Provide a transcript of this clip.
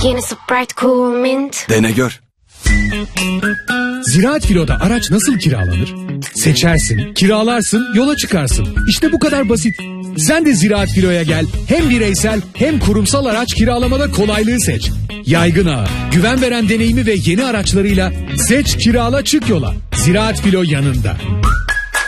Skin is so bright, cool mint. Dene gör. Ziraat Filo'da araç nasıl kiralanır? Seçersin, kiralarsın, yola çıkarsın. İşte bu kadar basit. Sen de Ziraat Filo'ya gel. Hem bireysel hem kurumsal araç kiralamada kolaylığı seç. Yaygın ağı, güven veren deneyimi ve yeni araçlarıyla seç, kirala, çık yola. Ziraat Filo yanında.